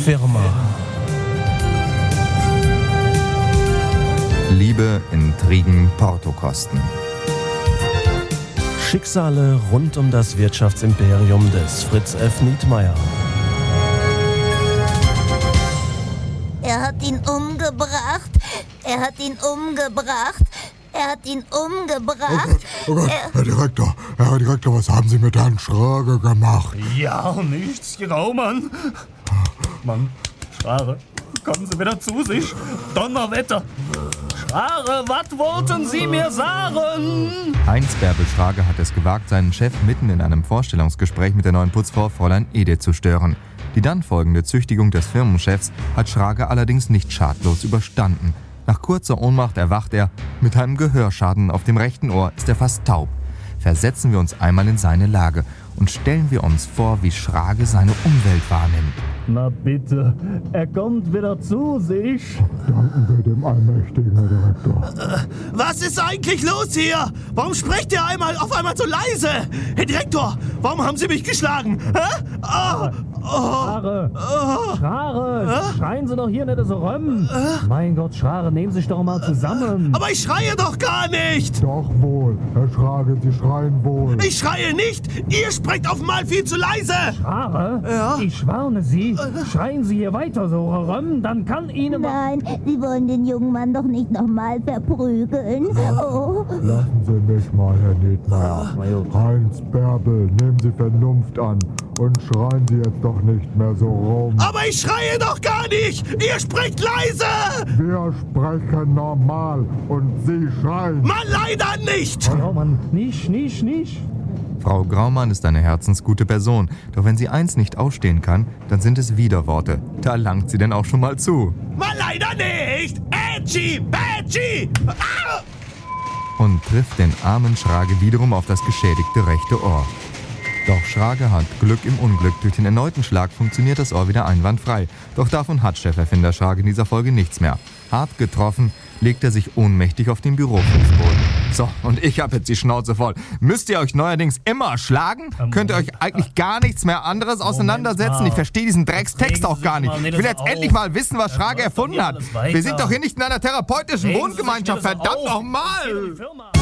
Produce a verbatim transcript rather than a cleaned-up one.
Firma. Liebe, Intrigen, Portokosten. Schicksale rund um das Wirtschaftsimperium des Fritz F. Nietmeyer. Er hat ihn umgebracht. Er hat ihn umgebracht. Er hat ihn umgebracht. Oh Gott, oh Gott, er Herr Direktor, Herr Direktor, was haben Sie mit Herrn Schrage gemacht? Ja, nichts, Graumann. Mann, Schrage, kommen Sie wieder zu sich. Donnerwetter. Schrage, was wollten Sie mir sagen? Heinz Bärbel Schrage hat es gewagt, seinen Chef mitten in einem Vorstellungsgespräch mit der neuen Putzfrau Fräulein Edith zu stören. Die dann folgende Züchtigung des Firmenchefs hat Schrage allerdings nicht schadlos überstanden. Nach kurzer Ohnmacht erwacht er. Mit einem Gehörschaden auf dem rechten Ohr ist er fast taub. Versetzen wir uns einmal in seine Lage und stellen wir uns vor, wie Schrage seine Umwelt wahrnimmt. Na bitte, er kommt wieder zu sich. Danken wir dem allmächtigen Herr Direktor. Was ist eigentlich los hier? Warum sprecht ihr einmal auf einmal so leise? Herr Direktor, warum haben Sie mich geschlagen? Hä? Oh, oh, Schrare, oh. Schrare, schreien Sie doch hier nicht so rum. Mein Gott, Schrare, nehmen Sie sich doch mal zusammen. Aber ich schreie doch gar nicht. Doch wohl, Herr Schrage, Sie schreien wohl. Ich schreie nicht. Ihr sprecht auf einmal viel zu leise. Schrare, Ja? ich warne Sie, schreien Sie hier weiter so rum, dann kann Ihnen... Nein, Sie wollen den jungen Mann doch nicht nochmal verprügeln. Oh. Lassen Sie mich mal, Herr Nietmeyer. Heinz Bärbel, nehmen Sie Vernunft an und schreien Sie jetzt doch nicht mehr so rum. Aber ich schreie doch gar nicht. Ihr sprecht leise. Wir sprechen normal und Sie schreien. Mann, leider nicht. Graumann, nicht, nicht, nicht. Frau Graumann ist eine herzensgute Person, doch wenn sie eins nicht ausstehen kann, dann sind es Widerworte. Da langt sie denn auch schon mal zu. Mann, leider nicht. Ätschi, Bätschi. Ah! Und trifft den armen Schrage wiederum auf das geschädigte rechte Ohr. Doch Schrage hat Glück im Unglück. Durch den erneuten Schlag funktioniert das Ohr wieder einwandfrei. Doch davon hat Cheferfinder Schrage in dieser Folge nichts mehr. Hart getroffen, legt er sich ohnmächtig auf den Bürofußboden. So, und ich habe jetzt die Schnauze voll. Müsst ihr euch neuerdings immer schlagen? Ähm, Könnt ihr euch eigentlich gar nichts mehr anderes auseinandersetzen? mal. Ich verstehe diesen Dreckstext Regen auch Sie gar sich nicht. mal nicht Ich will so jetzt auf. endlich mal wissen, was Das Schrage läuft doch erfunden hier hat. alles weiter. Wir sind doch hier nicht in einer therapeutischen Regen Sie sich Wohngemeinschaft, nicht so verdammt auf. nochmal! Die Firma.